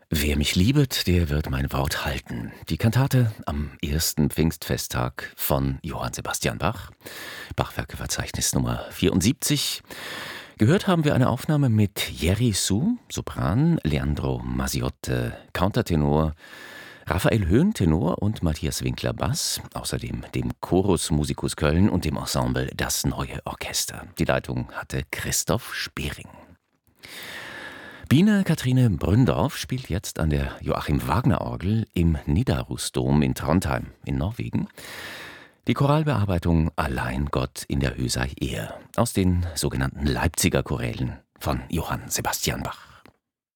Wer mich liebet, der wird mein Wort halten. Die Kantate am ersten Pfingstfesttag von Johann Sebastian Bach. Bachwerkeverzeichnis Nummer 74. Gehört haben wir eine Aufnahme mit Jerry Su, Sopran, Leandro Masiotte, Countertenor, Raphael Höhn, Tenor und Matthias Winkler, Bass, außerdem dem Chorus Musicus Köln und dem Ensemble Das Neue Orchester. Die Leitung hatte Christoph Spering. Biene Kathrine Brünndorf spielt jetzt an der Joachim-Wagner-Orgel im Nidarosdom in Trondheim in Norwegen die Choralbearbeitung Allein Gott in der Höhe sei er aus den sogenannten Leipziger Chorälen von Johann Sebastian Bach.